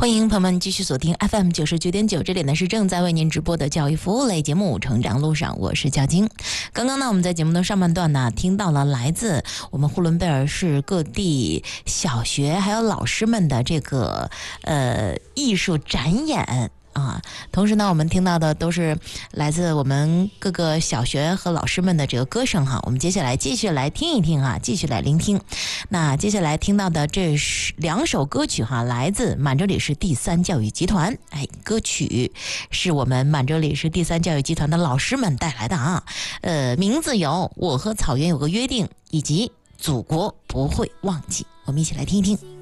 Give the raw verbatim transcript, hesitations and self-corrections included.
欢迎朋友们继续锁定 F M 九十九点九，这里呢是正在为您直播的教育服务类节目《成长路上》，我是佳晶。刚刚呢，我们在节目的上半段呢，听到了来自我们呼伦贝尔市各地小学还有老师们的这个呃艺术展演。啊，同时呢，我们听到的都是来自我们各个小学和老师们的这个歌声哈。我们接下来继续来听一听哈，继续来聆听。那接下来听到的这是两首歌曲哈，来自满洲里市第三教育集团。哎，歌曲是我们满洲里市第三教育集团的老师们带来的啊。呃，名字有《我和草原有个约定》以及《祖国不会忘记》，我们一起来听一听。